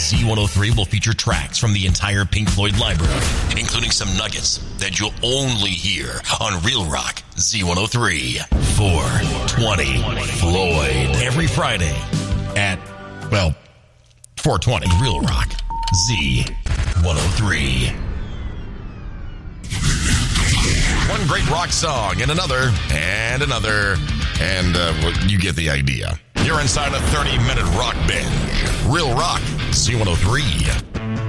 Z103 will feature tracks from the entire Pink Floyd library, including some nuggets that you'll only hear on Real Rock Z103. 420 Floyd. Every Friday at, 420 Real Rock Z103. One great rock song and another, and you get the idea. You're inside a 30-minute rock binge. Real Rock Z103.